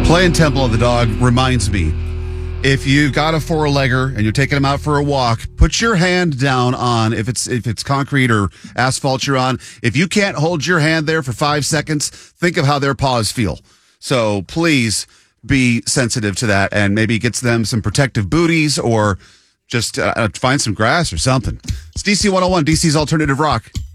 Playing Temple of the Dog reminds me, if you've got a four-legger and you're taking them out for a walk, put your hand down on, if it's concrete or asphalt you're on, if you can't hold your hand there for 5 seconds, think of how their paws feel. So please be sensitive to that and maybe get them some protective booties or just find some grass or something. It's DC 101, DC's Alternative Rock.